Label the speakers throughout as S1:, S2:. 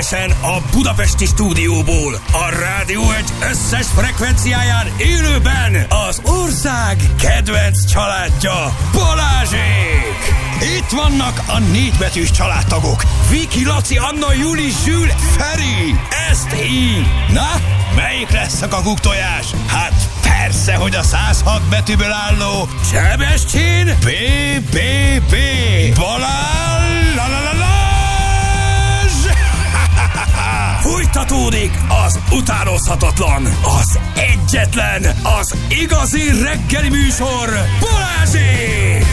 S1: Személyesen a budapesti stúdióból, a Rádió Egy összes frekvenciáján élőben az ország kedvenc családja, Balázsék! Itt vannak a 4 betűs családtagok. Viki, Laci, Anna, Juli, Zsül, Feri. Ezt így. Na, melyik lesz a kakuktojás? Hát persze, hogy a 106 betűből álló Sebestyén B.B.B. Balázs! Fújtatódik az utánozhatatlan, az egyetlen, az igazi reggeli műsor, Balázsék!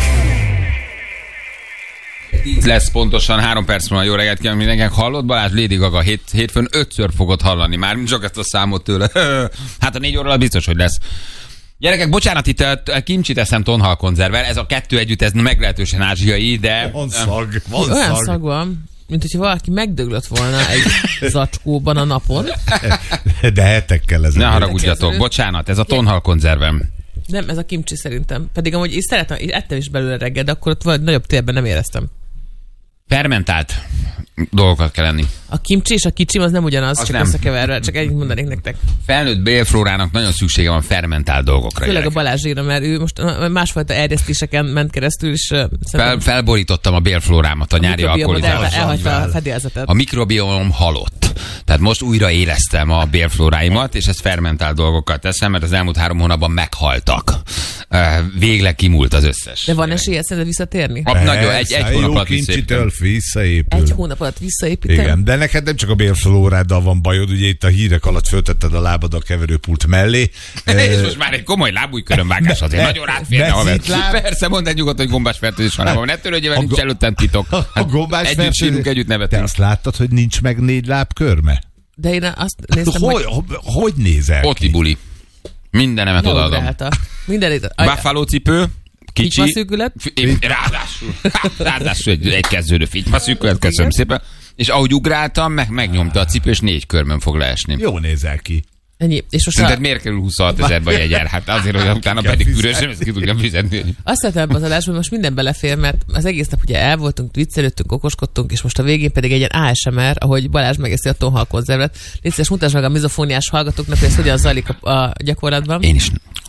S2: Lesz pontosan 3 perc múlva. Jó reggelt kívánok mindenkinek. Hallott Balázs? Lady Gaga hétfőn 5-ször fogod hallani. Már csak ezt a számot tőle. Hát a 4 óra biztos, hogy lesz. Gyerekek, bocsánat, itt kimcsit eszem tonhal konzervvel. Ez a 2 együtt, ez meglehetősen ázsiai, de...
S3: Van szag.
S4: Olyan szag van, mint hogyha valaki megdöglött volna egy zacskóban a napon.
S3: De hetekkel ez.
S2: Ne haragudjatok, bocsánat, ez a tonhal konzervem.
S4: Nem, ez a kimcsi szerintem. Pedig amúgy én szeretem, ettem is belőle reggel, de akkor ott vagy nagyobb térben nem éreztem.
S2: Fermentált dolgokat kell enni.
S4: A kimcsi és a kicsim az nem ugyanaz, az csak nem összekeverve, csak ennyit mondanék nektek.
S2: Felnőtt bélflórának nagyon szüksége van fermentált dolgokra.
S4: Főleg a Balázséra, mert ő most másfajta erjesztéseken ment keresztül, és
S2: felborítottam a bélflórámat a nyári alkoholizálás.
S4: Elhagyta a fedélzetet.
S2: A mikrobiomom halott. Tehát most újra éreztem a bélflóráimat, és ezt fermentált dolgokkal teszem, mert az elmúlt 3 hónapban meghaltak. Végleg kimúlt az összes.
S4: De van esélye szerinted visszatérni?
S2: Nagyon, egy hónap alatt
S3: visszaépül.
S4: Egy hónap alatt visszaépítem?
S3: Igen, de neked nem csak a bélflóráddal van bajod, ugye itt a hírek alatt föltetted a lábad a keverőpult mellé.
S2: És most már egy komoly lábújkörömvágás azért nagyon rátférne, haver. Persze, mondd egy nyugodt, hogy gombásfertőzés van. Ne törődjél, nincs előttem titok.
S3: A gombásfertőzés.
S2: Együtt sírunk, együtt nevetünk.
S3: Te azt láttad, hogy nincs meg 4 lábkörme?
S4: De én azt néztem,
S3: hogy nézel ki?
S2: Oti buli. Mindenemet odaadom. Buffalo cipő, kicsi.
S4: Fitymaszűkület.
S2: Ráadásul egy kezdődő fitymaszűkület, köszönöm szépen. És ahogy ugráltam, megnyomta a cipő, és 4 körmön fog leesni.
S3: Jó nézel ki.
S4: Ennyi. És most
S2: szerinted miért kerül 26 000 vagy jegyár? Hát azért, hogy utána pedig ürösen, ezt ki tudjam fizetni.
S4: Azt tettem az adásban, hogy most minden belefér, mert az egész nap ugye el voltunk, viccelődtünk, okoskodtunk, és most a végén pedig egy ilyen ASMR, ahogy Balázs megeszi a tonhal konzervet. Légy szíves, mutasd meg a mizofóniás hallgatóknak, hogy ez hogyan zajlik a gyakorlatban.
S2: Én is.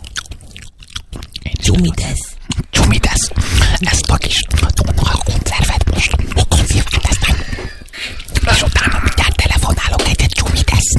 S4: Csumidesz. Ezt a kis tonhal konzervet most. És utána mindjárt telefonálok egyet, csumidesz.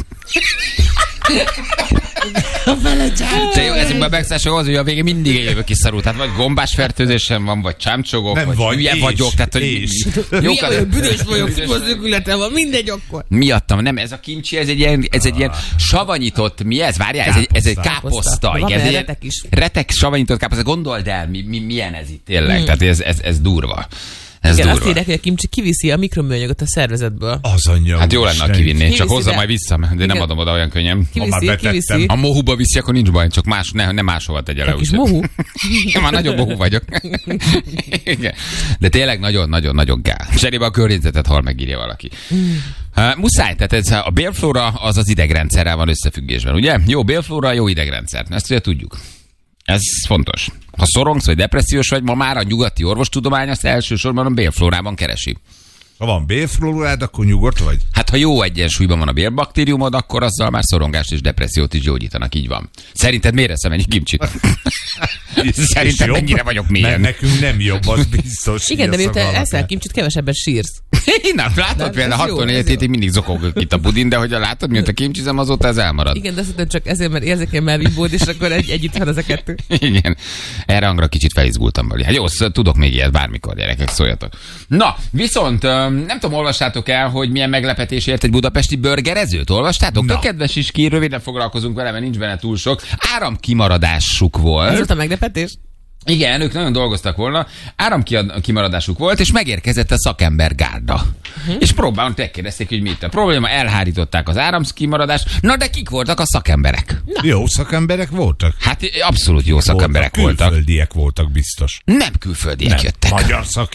S2: Ezekben a megszállások az, hogy a végén mindig egy jövök kiszarul. Tehát vagy gombásfertőzésem van, vagy csámcsogok,
S3: nem
S2: vagy hülye vagyok. Tehát, hogy
S4: hülye vagyok, büdös vagyok, szükületem van, mindegy akkor.
S2: Miattam, nem, ez a kimcsi, ez egy ilyen savanyított, mi ez? Várjál, ez egy káposzta.
S4: Van benne retek is.
S2: Retek savanyított káposzta, gondold el, milyen ez itt tényleg. Tehát ez durva.
S4: Igen, azt írják, hogy a kimcsi kiviszi a mikroműanyagot a szervezetből.
S3: Az anyja.
S2: Hát jó lenne, ha kivinné, csak hozza majd vissza, de igen. Nem adom oda olyan könnyen.
S4: Kiviszi.
S2: A mohuba viszi, akkor nincs baj, csak nem máshova tegye le.
S4: Kis mohu?
S2: Én már nagyon mohu vagyok. Igen. De tényleg nagyon-nagyon kell. Cserébe a környezetet hal megírja valaki. Muszáj, tehát ez a bélflóra az idegrendszerrel van összefüggésben, ugye? Jó bélflóra, jó idegrendszer. Ezt ugye tudjuk. Ez fontos. Ha szorongsz vagy depressziós vagy, ma már a nyugati orvostudomány azt elsősorban a bélflórában keresi.
S3: Ha van bélflórád, akkor nyugodt vagy?
S2: Hát ha jó egyensúlyban van a bélbaktériumod, akkor azzal már szorongást és depressziót is gyógyítanak, így van. Szerinted miért eszem ennyi kimcsit? Szerinted mennyire vagyok mélyen?
S3: Mert nekünk nem jobb, az biztos.
S4: Igen, de miután eszel kimcsit, kevesebben sírsz.
S2: Innen látod például 64 hétig mindig zokogok itt a budin, de hogyha látod, mióta kimcsizem, azóta ez elmarad.
S4: Igen, de azt csak ezért, mert érzékel már vibód, és akkor együtt van ez a kettő.
S2: Igen, erre hangra kicsit felizgultam belőle. Hát jó, tudok még ilyet bármikor, gyerekek, szóljatok. Na, viszont nem tudom, olvastátok el, hogy milyen meglepetés ért egy budapesti burgerezőt? Olvastátok? Tök kedves is ki, röviden foglalkozunk vele, mert nincs benne túl sok. Áramkimaradásuk volt.
S4: Ez volt a meglepetés?
S2: Igen, ők nagyon dolgoztak volna, áramkimaradásuk volt, és megérkezett a szakembergárda. És megkérdezték, hogy mit a probléma, elhárították az áramkimaradást, na de kik voltak a szakemberek?
S3: Na. Jó szakemberek voltak?
S2: Hát abszolút jó szakemberek voltak.
S3: Külföldiek voltak biztos.
S2: Nem külföldiek jöttek.
S3: Magyar szakik.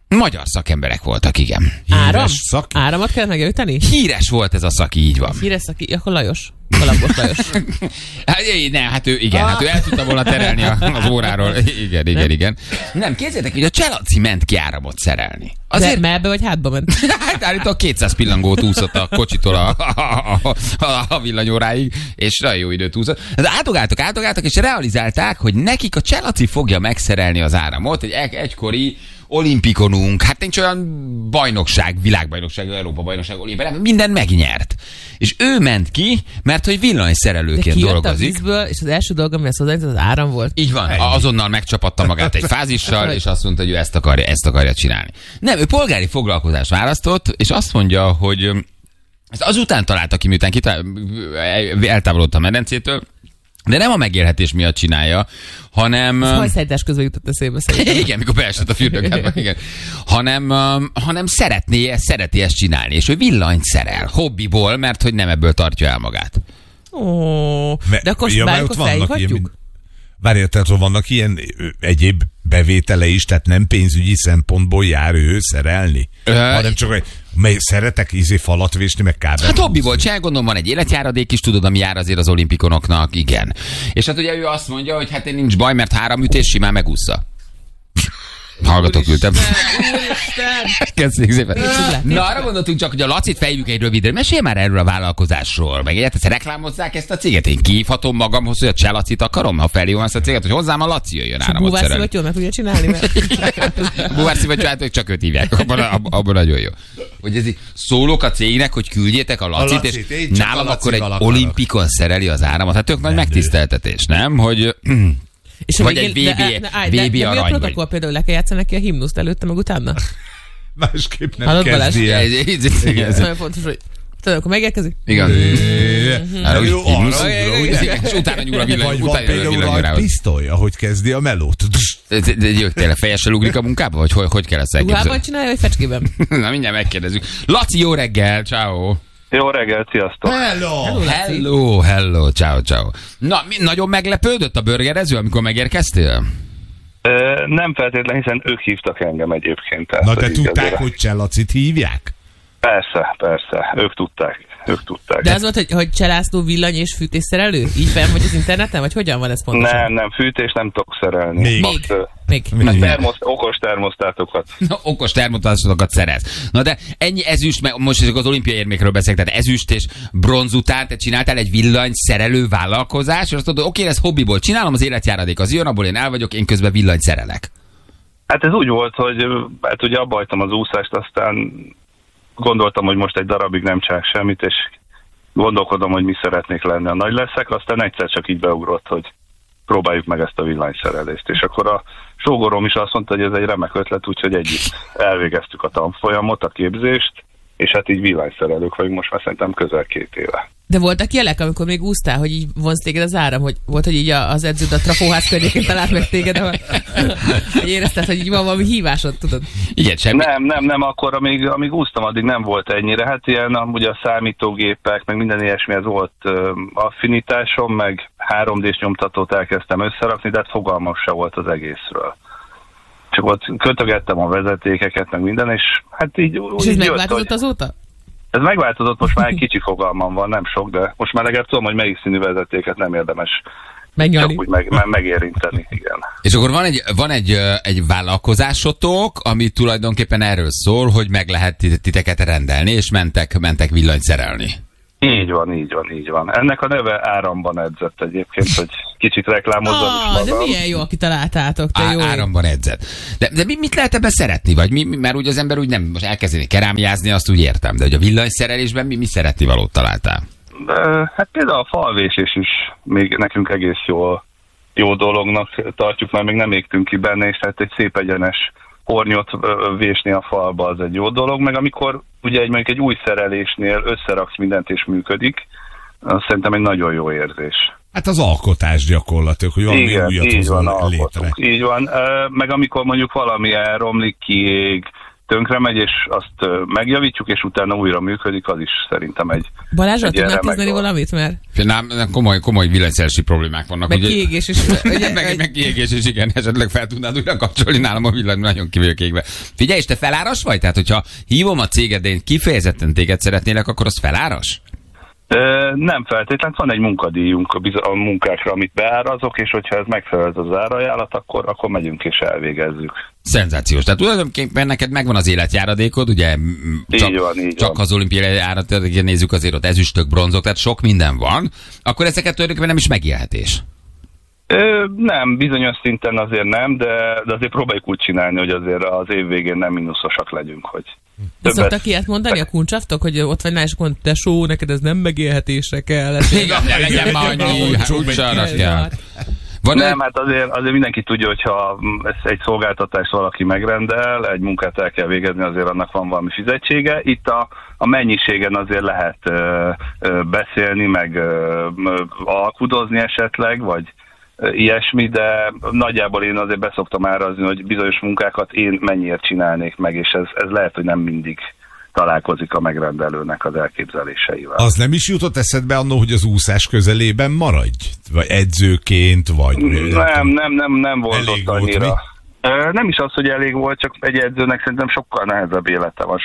S2: Magyar szakemberek voltak, igen.
S4: Áramot kellett megjavítani?
S2: Híres volt ez a szaki, így van.
S4: Híres szaki, akkor Lajos. Kalambos Lajos.
S2: Hát ő el tudta volna terelni az óráról. Igen. Nem, képzeljétek, hogy a Cselaci ment ki áramot szerelni.
S4: Azért melbe vagy hátba ment?
S2: Hát állítólag 200 pillangót úszott a kocsitól a villanyóráig, és nagyon jó időt úszott. Átogáltak, és realizálták, hogy nekik a Cselaci fogja megszerelni az áramot, egy egykori olimpikonunk, hát nincs olyan bajnokság, világbajnokság, Európa-bajnokság, olimpiák, mindent megnyert. És ő ment ki, mert hogy villanyszerelőként dolgozik. A vízből,
S4: és az első dolga, ami az az áram volt.
S2: Így van, azonnal megcsapatta magát egy fázissal, és azt mondta, hogy ő ezt akarja csinálni. Nem, ő polgári foglalkozást választott, és azt mondja, hogy ezt azután találta ki, miután eltávolodott a medencétől, de nem a megélhetés miatt csinálja, hanem...
S4: Ez hajszállítás közben jutott eszébe szerintem.
S2: Igen, mikor beesett a fürdőkádba, igen. Hanem szereti ezt csinálni, és ő villanyt szerel, hobbiból, mert hogy nem ebből tartja el magát.
S4: De akkor bármikor feljuthatjuk?
S3: Várjál, tehát vannak ilyen egyéb bevétele is, tehát nem pénzügyi szempontból jár ő szerelni, hanem csak szeretek falat vésni, meg kábelt.
S2: Hát hobbiból csinál, gondolom van egy életjáradék is, tudod, ami jár azért az olimpikonoknak, igen. És hát ugye ő azt mondja, hogy hát nincs baj, mert 3 ütés simán megúszza. Hallgatok, ültem. Köszönjük szépen. Na, arra gondoltunk csak, hogy a Lacit fejjük egy rövidre. Mesélj már erről a vállalkozásról. Meg egyetet reklámozzák ezt a céget. Én kihívhatom magamhoz, hogy a Cselacit akarom, ha felhívom ezt a céget, hogy hozzám a Laci jöjjön áramot szerelni.
S4: Búvárszivattyú meg tudja csinálni.
S2: Búvárszivattyú, hát csak őt hívják. Abban nagyon jó. Hogy ez szólok a cégnek, hogy küldjétek a Lacit, és nálam akkor egy olimpikon szereli az áramot. Hát tök nagy megtiszteltetés, nem? Hogy...
S4: És
S2: vagy egy VB arany.
S4: Mi a protokoll például, le kell játszani neki a himnuszt előtte, meg utána?
S3: Másképp nem kezdi el.
S4: Ez nagyon fontos, hogy tudod, akkor megérkezik?
S2: Igen. És utána nyúl a villany.
S3: Vagy van például a pisztoly, ahogy kezdi a melót.
S2: Tényleg fejessel ugrik a munkába? Vagy hogy kell ezt elképzelni?
S4: Ruhában csinálja, vagy fecskében?
S2: Na, mindjárt megkérdezzük. Laci, jó reggel, ciao.
S5: Jó reggelt, sziasztok!
S2: Hello, ciao. Na, nagyon meglepődött a burgerező, amikor megérkeztél?
S5: Nem feltétlenül, hiszen ők hívtak engem egyébként.
S3: Na, de tudták, hogy Cselacit hívják?
S5: Persze, ők tudták.
S4: De az volt, hogy Cselászló villany és fűtésszerelő? Így fenn vagy az interneten, vagy hogyan van ez pontosan?
S5: Nem, fűtés nem tudok szerelni.
S4: Még.
S5: Okos termosztátokat.
S2: Okos termosztátokat szerez. Na de ennyi ezüst, meg most az olimpiai érmékről beszélek, tehát ezüst és bronz után te csináltál egy villanyszerelő vállalkozás, és azt mondod, oké, ez hobbiból csinálom, az életjáradék az jön, abból én el vagyok, én közben villanyszerelek.
S5: Hát ez úgy volt, hogy hát ugye abba hagytam az úszást, aztán gondoltam, hogy most egy darabig nem csinálok semmit, és gondolkodom, hogy mi szeretnék lenni, a nagy leszek, aztán egyszer csak így beugrott, hogy próbáljuk meg ezt a villanyszerelést. És akkor a sógorom is azt mondta, hogy ez egy remek ötlet, úgyhogy együtt elvégeztük a tanfolyamot, a képzést, és hát így villanyszerelők vagyunk most már szerintem közel 2 éve.
S4: De voltak jelek, amikor még úsztál, hogy így vonz téged az áram, hogy volt, hogy így az edződ a trafóház környékén talált meg téged, hogy érezted, hogy így van valami hívásod, tudod?
S2: Igen, semmi.
S5: Nem, akkor amíg úsztam, addig nem volt ennyire. Hát ilyen ugye a számítógépek, meg minden ilyesmi, ez volt affinitásom, meg 3D-s nyomtatót elkezdtem összerakni, de hát fogalmam se volt az egészről. Csak ott kötögettem a vezetékeket, meg minden, és hát így...
S4: És ez megváltozott azóta?
S5: Ez megváltozott, most már egy kicsi fogalmam van, nem sok, de most már legalább tudom, hogy melyik színű vezetéket nem érdemes
S4: megnyalni.
S5: Csak úgy megérinteni, igen.
S2: És akkor van egy vállalkozásotok, ami tulajdonképpen erről szól, hogy meg lehet titeket rendelni, és mentek villanyt szerelni.
S5: Így van. Ennek a neve Áramban edzett egyébként, hogy kicsit reklámozzam is magam.
S4: De milyen jó, kitaláltátok, te jó.
S2: Áramban edzett. De mit lehet ebben szeretni? Vagy mert úgy az ember úgy nem most elkezdeni kerámiázni, azt úgy értem. De hogy a villanyszerelésben mi szeretni valót találtál?
S5: Hát például a falvésés is még nekünk egész jó dolognak tartjuk, mert még nem égtünk ki benne, és hát egy szép egyenes hornyot vésni a falba az egy jó dolog, meg amikor ugye mondjuk egy új szerelésnél összeraksz mindent és működik, az szerintem egy nagyon jó érzés.
S3: Hát az alkotás gyakorlatilag, hogy valami újat hozzon létre.
S5: Így van, meg amikor mondjuk valami elromlik, kiég, tönkre megy, és azt megjavítjuk, és utána újra működik, az is szerintem egy...
S4: Balázsra tudnál kezdeni valamit, mert...
S2: Komoly villanyszerelési problémák vannak.
S4: Meg kiégés is.
S2: meg kiégés is, igen, esetleg fel tudnád újra kapcsolni, nálam a villany nagyon ki vagyok égve. Figyelj, és te feláras vagy? Tehát, hogyha hívom a céged, de én kifejezetten téged szeretnélek, akkor az feláras?
S5: Nem feltétlenül, van egy munkadíjunk a munkákra, amit beárazok, és hogyha ez megfelel az árajánlat, akkor megyünk és elvégezzük.
S2: Szenzációs. Tehát tulajdonképpen neked megvan az életjáradékod, ugye csak az olimpiai járatot nézzük, azért ott ezüstök, bronzok, tehát sok minden van, akkor ezeket tulajdonképpen nem is megélhetés.
S5: Nem, bizonyos szinten azért nem, de azért próbáljuk úgy csinálni, hogy azért az év végén nem mínuszosak legyünk, hogy...
S4: De szoktak ilyet mondani a kuncsaftok, hogy ott vagy és akkor tesó, neked ez nem megélhetésre kell.
S2: Igen, legyen már annyi, úgysára kell.
S5: Nem, hát azért mindenki tudja, hogyha egy szolgáltatást valaki megrendel, egy munkát el kell végezni, azért annak van valami fizetsége. Itt a mennyiségen azért lehet beszélni, meg alkudozni esetleg, vagy ilyesmi, de nagyjából én azért beszoktam árazni, hogy bizonyos munkákat én mennyiért csinálnék meg, és ez lehet, hogy nem mindig találkozik a megrendelőnek az elképzeléseivel. Az nem is jutott eszedbe annó, hogy az úszás közelében maradj? Vagy edzőként, vagy... Nem volt ott annyira. Nem is az, hogy elég volt, csak egy edzőnek szerintem sokkal nehezebb élete van,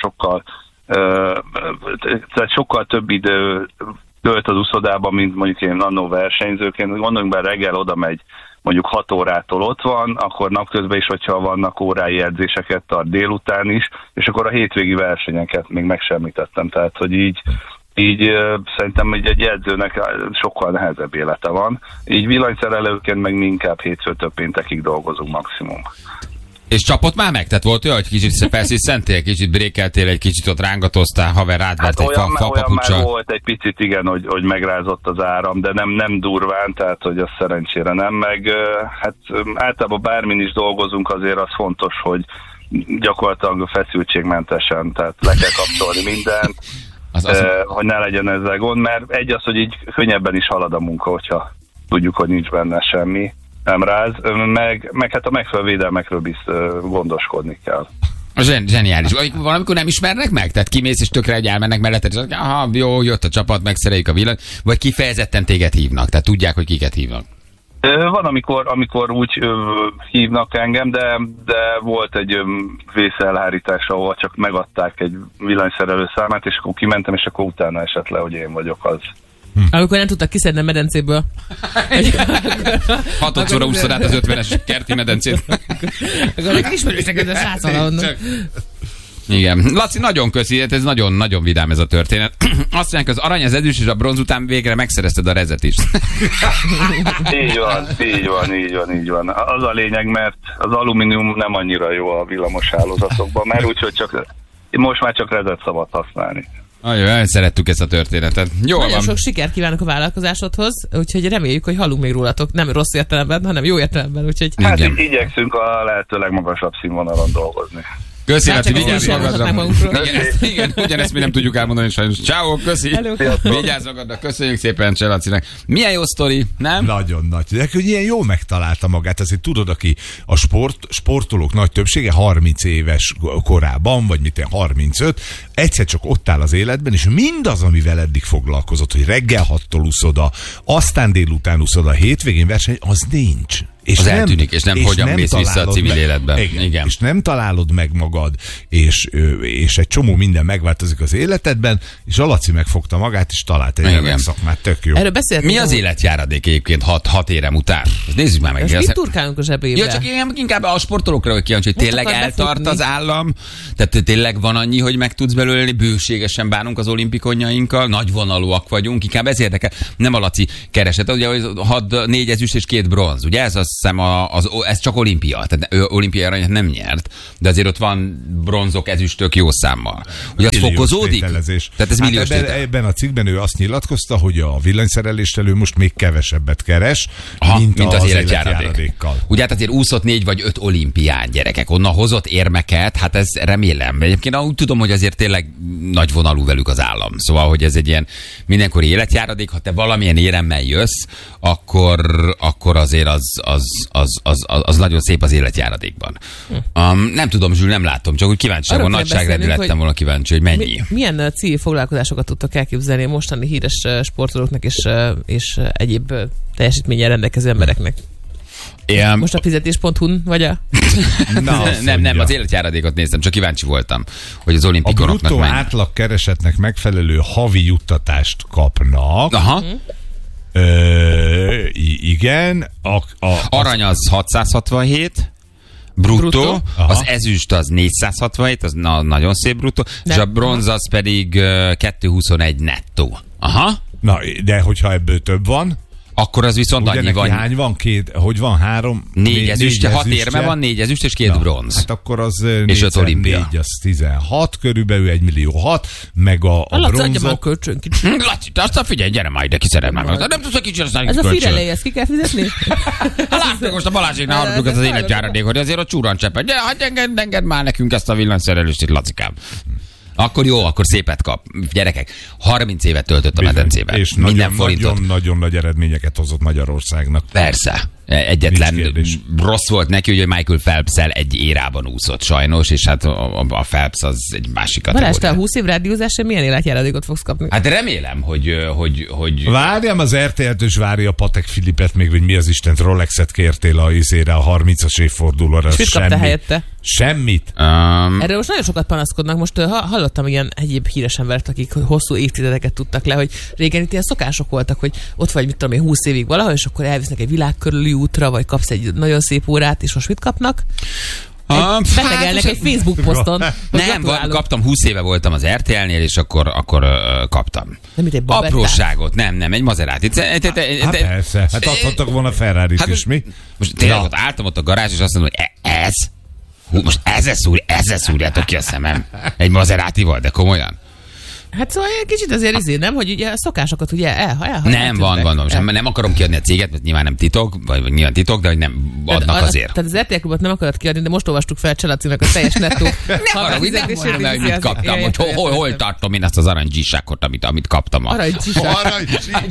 S5: sokkal több idő tölt az úszodában, mint mondjuk én annó versenyzőként. Gondoljunk be, reggel oda megy, mondjuk 6 órától ott van, akkor napközben is, hogyha vannak órái edzéseket tart délután is, és akkor a hétvégi versenyeket még megsemmitettem. Tehát, hogy így szerintem egy edzőnek sokkal nehezebb élete van. Így villanyszerelőként meg mi inkább hétfőtől péntekig dolgozunk maximum.
S2: És csapott már meg? Tehát volt olyan, hogy kicsit felsziszentél, kicsit brékeltél, egy kicsit ott rángatoztál, haver rátvert egy fapapuccsal. Olyan volt egy picit, igen, hogy megrázott az áram, de nem durván, tehát hogy az szerencsére nem. Meg hát általában bármin is dolgozunk, azért az fontos, hogy gyakorlatilag feszültségmentesen, tehát le kell kapcsolni mindent, hogy ne legyen ezzel gond, mert egy az, hogy így könnyebben is halad a munka, hogyha tudjuk, hogy nincs benne semmi. Nem ráz, meg hát a megfelelő védelmekről gondoskodni kell. Zseniális. Valamikor nem ismernek meg? Tehát kimész és tökre egy elmennek melletted, és aha, jó, jött a csapat, megszereljük a villan, vagy kifejezetten téged hívnak? Tehát tudják, hogy kiket hívnak?
S5: Van, amikor úgy hívnak engem, de volt egy vészelhárítás, ahol csak megadták egy villanyszerelő számát, és akkor kimentem, és akkor utána esett le, hogy én vagyok az.
S4: Amikor nem tudtak kiszedni a medencéből.
S2: 6-szorra úszod át az 50-es kerti medencét.
S4: Akkor ismerősnek ez a srác valahonnan.
S2: Igen. Laci, nagyon köszi, ez nagyon-nagyon vidám ez a történet. Azt mondják, az arany, az ezüst és a bronz után végre megszerezted a rezet is.
S5: Így van. Az a lényeg, mert az alumínium nem annyira jó a villamos hálózatokban, mert úgyhogy most már csak rezet szabad használni.
S2: Nagyon szerettük ezt a történetet. Jól
S4: nagyon
S2: van.
S4: Sok sikert kívánok a vállalkozásodhoz, úgyhogy reméljük, hogy hallunk még rólatok. Nem rossz értelemben, hanem jó értelemben. Úgyhogy...
S5: Hát igyekszünk a lehető legmagasabb színvonalon dolgozni.
S2: Köszi, Laci, vigyázz magadra. Igen, ugyanezt mi nem tudjuk elmondani sajnos. Ciao, köszi. Vigyázz magadra, köszönjük szépen Cseh Lacinak. Milyen jó sztori, nem?
S3: Nagyon nagy. De hogy ilyen jól megtalálta magát, azért tudod, aki a sportolók nagy többsége 30 éves korában, vagy 35, egyszer csak ott áll az életben, és mindaz, amivel eddig foglalkozott, hogy reggel 6-tól úszoda, aztán délután úszoda, hétvégén verseny, az nincs.
S2: És az eltűnik, és nem hogyan mész vissza a civil életbe.
S3: Igen. És nem találod meg magad, és egy csomó minden megváltozik az életedben, és a Laci megfogta magát, és talált egy remek szakmát, tök jó.
S4: Mi
S2: az életjáradék egyébként 6 érem után? Ezt nézzük már meg.
S4: És mit turkálunk a zsebébe?
S2: Ja, csak inkább a sportolókra vagy kíváncsi, hogy tényleg eltart az állam, tehát tényleg van annyi, hogy meg tudsz belőle, bőségesen bánunk az olimpikonjainkkal, nagyvonalúak vagyunk, inkább ez érdekel. Nem a Laci keresett, ugye 4 ezüst és 2 bronz, ugye ez hiszem ez csak olimpia, tehát olimpiai aranyat nem nyert, de azért ott van bronzok, ezüstök jó számmal. Ugye az fokozódik? Tehát ez milliós tétel.
S3: Ebben a cikkben ő azt nyilatkozta, hogy a villanyszereléstől ő most még kevesebbet keres, mint az életjáradékkal.
S2: Ugye hát azért úszott 4 vagy 5 olimpián, gyerekek, onnan hozott érmeket, hát ez remélem. Egyébként úgy tudom, hogy azért tényleg nagyvonalú velük az állam. Szóval, hogy ez egy ilyen mindenkori életjáradék, ha te valamilyen éremmel jössz, akkor azért az az nagyon szép az életjáradékban. Nem tudom, Zsül, nem látom, csak úgy kíváncsiságban, nagyságrendű lettem volna kíváncsi, hogy mennyi.
S4: Milyen civil foglalkozásokat tudtok elképzelni mostani híres sportolóknak és egyéb teljesítménnyel rendelkező embereknek? Most a fizetés.hu-n vagy a...
S2: Nem, az életjáradékot néztem, csak kíváncsi voltam, hogy az olimpikonoknak
S3: a bruttó átlag keresetnek megfelelő havi juttatást kapnak.
S2: Aha.
S3: Igen.
S2: Arany az 667, bruttó. Az ezüst az 467, az nagyon szép bruttó, és a bronz az pedig 221 nettó. Aha.
S3: Na, de hogyha ebből több van,
S2: akkor az viszont
S3: ugye
S2: annyi van.
S3: Hány van? Hogy van? 3?
S2: 4 ezüstje, 6 érme van, 4 ezüst és 2 bronz.
S3: Hát akkor az
S2: és 5 olimpia.
S3: 4, az 16 körülbelül, 1,6 millió, meg a
S4: Laci, adja
S3: bronzok.
S4: már kölcsön kicsit.
S2: Laci, aztán figyelj, gyere már ide, kiszered meg. Nem tudsz egy kicsit, aztán
S4: Ez a Firelei, ezt ki kell fizetni?
S2: Látjuk most a Balázséknál hallottuk ez az életjáradék, hogy azért a csúran cseppet. Gyere, hát engedd már nekünk ezt a villanyszerelést itt, Lacikám. Akkor jó, akkor szépet kap. Gyerekek, 30 évet töltött a medencében. És
S3: nagyon nagy eredményeket hozott Magyarországnak.
S2: Persze. Egyetlen rossz volt neki, hogy Michael Phelps-el egy érában úszott sajnos, és hát a Phelps az egy másik kategória.
S4: Balázs, te a 20 év rádiózásra milyen életjáradékot fogsz kapni?
S2: Hát remélem, hogy...
S3: Várjam az RTL-től, és várja a Patek Filipet még, hogy mi az Istent Rolexet kértél a 30-as évfordulóra.
S4: És mit kaptál helyette?
S3: Semmit.
S4: Erről most nagyon sokat panaszkodnak. Most hallottam ilyen egyéb híres embert, akik hosszú évtizedeket tudtak le, hogy régen itt ilyen szokások voltak, hogy ott vagy, mit tudom én, 20 évig valahol, és akkor elvisznek egy világkörüli útra, vagy kapsz egy nagyon szép órát, és most mit kapnak? Betegelnek egy Facebook poszton.
S2: Nem, kaptam, 20 éve voltam az RTL-nél, és akkor kaptam.
S4: Nem, mint egy babettát?
S2: Apróságot, nem, egy Maserati.
S3: Persze, hát adhattak volna Ferrarit is, mi?
S2: Most tényleg ott álltam ott a garázs, és azt mondom, hogy ez? Most ezzel szúrjátok ki a szemem. Egy Maserati volt, de komolyan.
S4: Hát szóval egy kicsit azért nem, hogy ugye a szokásokat ugye
S2: nem, van. Nem akarom kiadni a céget, mert nyilván nem titok, vagy nyilván titok, de hogy nem adnak azért.
S4: Tehát az RTL Klubot nem akarod kiadni, de most olvastuk fel Cselacinak a teljes nettó.
S2: Nem mondom, hogy mit kaptam, hogy hol tartom én ezt az aranygzsisákot, amit kaptam.
S3: Arany.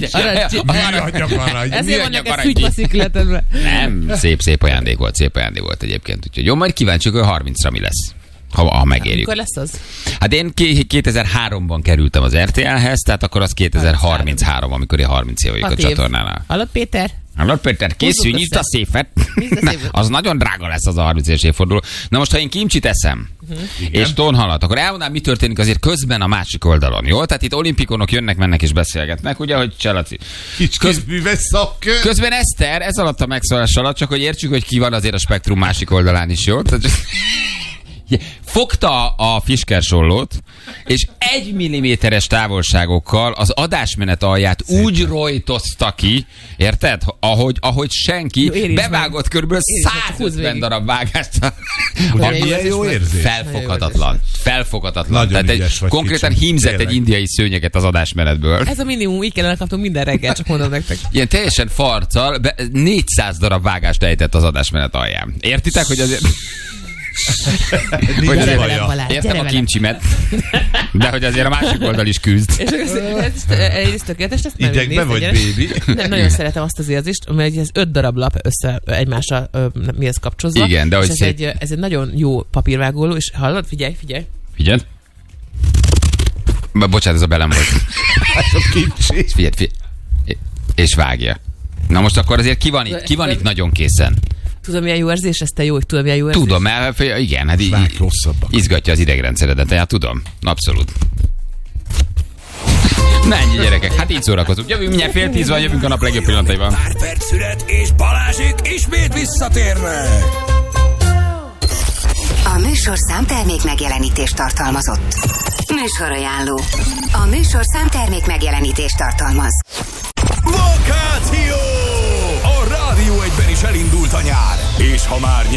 S4: Ezért van neked fügymaszikletedben.
S2: Nem, szép ajándék volt egyébként. Úgyhogy jó, majd kíváncsiak, hogy 30-ra mi lesz. Ha megérjük.
S4: Mikor lesz az?
S2: Hát én 2003-ban kerültem az RTL-hez, tehát akkor az 2033, amikor én 30 év vagyok a csatornánál.
S4: Hallod, Péter?
S2: Készülj, nyisd a széfet. Az nagyon drága lesz az a 30 éves évforduló. Na most, ha én kimcsit eszem, és tonhalat, akkor elmondám, mi történik azért közben a másik oldalon, jó? Tehát itt olimpikonok jönnek, mennek és beszélgetnek, ugye, hogy Cselaci. Közben Eszter, ez alatt a megszólás alatt, csak hogy értsük, hogy ki van azért a spektrum másik oldalán is, jó? Fogta a fiskersollót, és 1 milliméteres távolságokkal az adásmenet alját úgy rojtozta ki, érted? Ahogy senki, jó, bevágott kb. 150 darab vágást.
S3: Milyen jó érzés.
S2: Felfoghatatlan. Tehát konkrétan hímzett egy indiai szőnyeget az adásmenetből.
S4: Ez a minimum, így kellene kaptunk minden reggel, csak mondom nektek.
S2: Ilyen teljesen farccal 400 darab vágást ejtett az adásmenet alján. Értitek, hogy azért... hogy azért értem a kimcsimet, de hogy azért a másik oldal is küzd.
S4: És ez tökéletes, ezt nem
S3: idegbe vagy, baby?
S4: Nem, nagyon szeretem azt az érzést, mert ez 5 darab lap össze egymásra mihez kapcsolódva.
S2: Igen, de hogy
S4: ez egy nagyon jó papírvágóló, és hallod? Figyelj.
S2: Figyeld. Bocsánat, ez a belem volt. Figyelj. És vágja. Na most akkor azért ki van itt nagyon készen?
S4: Tudom, milyen jó érzés, ez te jó, tudom, milyen jó érzés.
S2: Tudom, mert igen, hát így izgatja az idegrendszeredet, hát tudom, abszolút. Na ennyi, gyerekek, hát így szórakozunk. Jövünk, mindjárt 9:30 van, jövünk a nap legjobb pillanataiban.
S1: Pár perc szünet, és Balázsék ismét visszatérnek.
S6: A műsorszám termék megjelenítést tartalmazott. Műsorajánló. A műsorszám termék megjelenítést tartalmaz.
S1: Vakáció! A Rádió 1-ben is elindult a nyár, és ha már